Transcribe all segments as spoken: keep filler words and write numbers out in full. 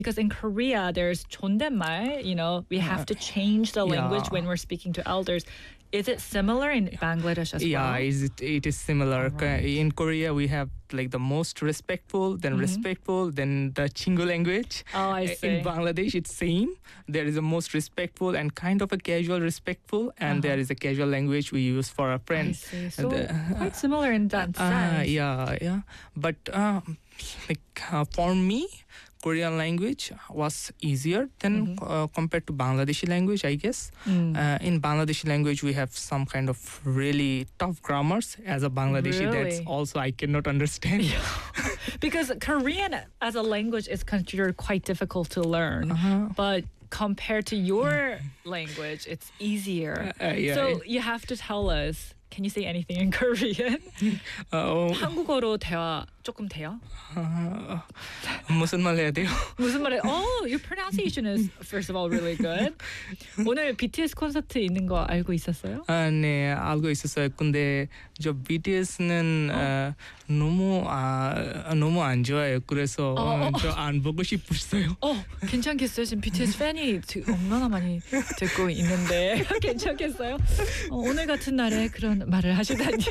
Because in Korea, there's 존댓말. You know, we have to change the language yeah. when we're speaking to elders. Is it similar in Bangladesh as Yeah, well? is it, it is similar. Alright. In Korea, we have like the most respectful, then Mhm. respectful, then the Chingu language. Oh, I Uh, see. In Bangladesh, it's same. There is a most respectful and kind of a casual respectful, and Uh-huh. there is a casual language we use for our I friends. see. So the- quite similar in that Uh, sense. yeah, yeah. But um, like uh, for me, Korean language was easier than Mhm. uh, compared to Bangladeshi language, I guess. Mm. Uh, in Bangladeshi language, we have some kind of really tough grammars. As a Bangladeshi, that's Really? also I cannot understand. Because Korean as a language is considered quite difficult to learn, Uh-huh. but compared to your language, it's easier. Uh, uh, yeah. So you have to tell us. Can you say anything in Korean? 어, 한국어로 대화 조금 돼요? 어, 무슨 말 해야 돼요? 무슨 말해? Oh, your pronunciation is first of all really good. 오늘 비티에스 콘서트 있는 거 알고 있었어요? 아, 네, 알고 있었어요. 근데 저 비티에스는 어, 너무 아, 너무 안 좋아해요. 그래서 어, 어. 저 안 보고 싶었어요. 어, 괜찮겠어요? 지금 비티에스 팬이 드- 얼마나 많이 듣고 있는데 괜찮겠어요? 어, 오늘 같은 날에 그런 말을 하시다니.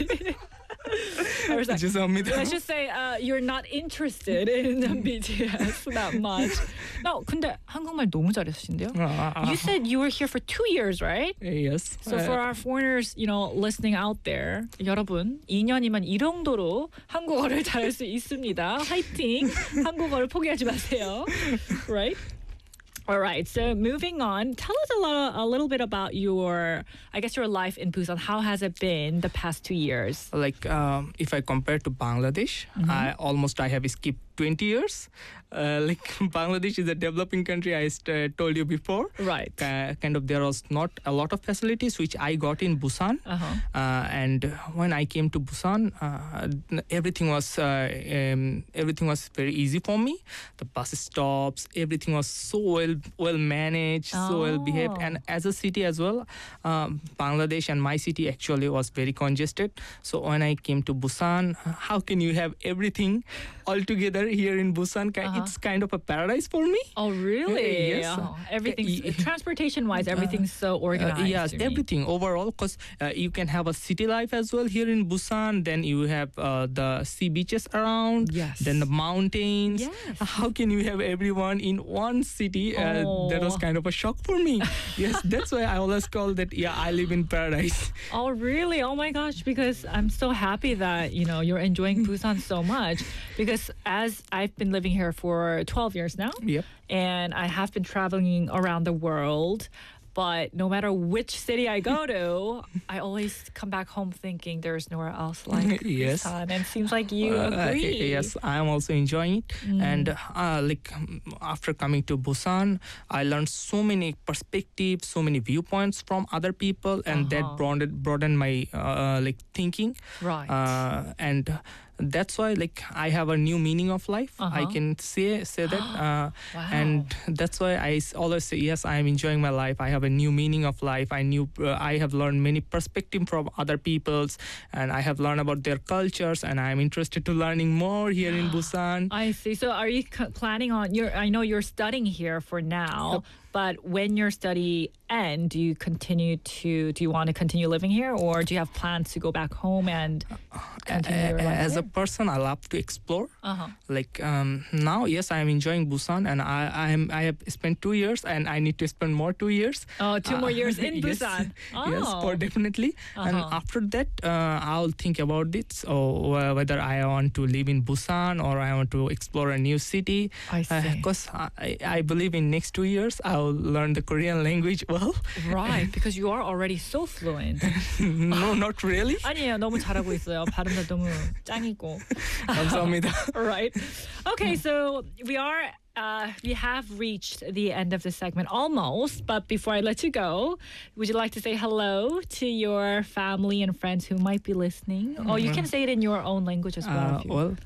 I was like, 죄송합니다. let's just say uh, you're not interested in B T S that much. No, 근데 한국말 너무 잘하시는데요? 아, 아, You said you were here for two years, right? yes. So for our foreigners, you know, listening out there, 여러분, 이 년이면 이 정도로 한국어를 잘할 수 있습니다. 화이팅! 한국어를 포기하지 마세요. Right? All right. So moving on, tell us a little, a little bit about your, I guess, your life in Busan. How has it been the past two years? Like um, if I compare to Bangladesh, I almost I have skipped twenty years. Uh, like Bangladesh is a developing country, I st- told you before. Right. Uh, kind of there was not a lot of facilities which I got in Busan. Uh-huh. Uh, and when I came to Busan, uh, everything was uh, um, everything was very easy for me. The bus stops, everything was so well well managed, so well behaved. Oh. And as a city as well, um, Bangladesh and my city actually was very congested. So when I came to Busan, how can you have everything all together here in Busan? Ki- Uh-huh. It's kind of a paradise for me. Oh, really? Yes. Oh, everything's, Uh, transportation-wise, everything's so Uh, organized. yes, you mean? everything overall, because uh, you can have a city life as well here in Busan. Then you have uh, the sea beaches around. Yes. Then the mountains. Yes. How can you have everyone in one city? Uh, that was Oh. kind of a shock for me. Yes, that's why I always call that. Yeah, I live in paradise. Oh, really? Oh my gosh, because I'm so happy that, you know, you're enjoying Busan so much. Because as I've been living here for twelve years now, Yep. and I have been traveling around the world. But no matter which city I go to, I always come back home thinking there's nowhere else like Yes. Busan. And it seems like you Uh, agree. yes, I am also enjoying it. And uh, like um, after coming to Busan, I learned so many perspectives, so many viewpoints from other people, and that Uh-huh. broadened broadened my uh, like thinking. Right. Uh, and that's why like I have a new meaning of life. I Uh-huh. can say say that. Uh, Wow. And that's why I s- always say yes, I am enjoying my life. I have a new meaning of life. I knew uh, I have learned many perspective from other peoples, and I have learned about their cultures, and I am interested to learning more here in Busan. I see. So are you c- planning on you're I know you're studying here for now, but when your study end, do you continue to do you want to continue living here, or do you have plans to go back home and continue your A- life As a here? person, I love to explore. Uh-huh. Like um, now, yes, I am enjoying Busan, and I I am I have spent two years, and I need to spend more two years. Oh, two more Uh, years in yes, Busan. Yes, Oh. for definitely. And Uh-huh. after that, uh, I'll think about it. So uh, whether I want to live in Busan or I want to explore a new city. I see. Because I, I believe in next two years I'll learn the Korean language well. Right, because you are already so fluent. No, not really. 아니에요, 너무 잘하고 있어요. 발음도 너무 짱이고. 감사합니다. Right. Okay, so we are uh, we have reached the end of the segment almost, but before I let you go, would you like to say hello to your family and friends who might be listening? Or you can say it in your own language as well. Uh, if you- well,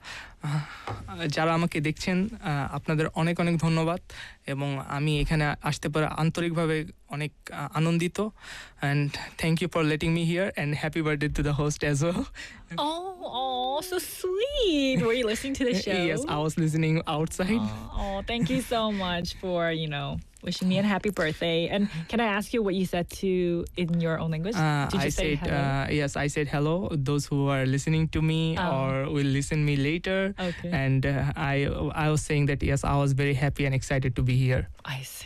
যারা আমাকে দেখছেন আহ, আপনাদের অনেক অনেক ধন্যবাদ এবং আমি এখানে আসতে পারে আন্তরিকভাবে অনেক আহ, আনন্দিত and thank you for letting me here and happy birthday to the host as well. Oh, oh, so sweet. Were you listening to the show? Yes, I was listening outside. Oh, oh, thank you so much for, you know, wishing me a happy birthday. And can I ask you what you said to in your own language? Uh, Did you I say said hello? uh, yes, I said hello those who are listening to me Oh. or will listen me later. Okay. And uh, I I was saying that yes, I was very happy and excited to be here. I see.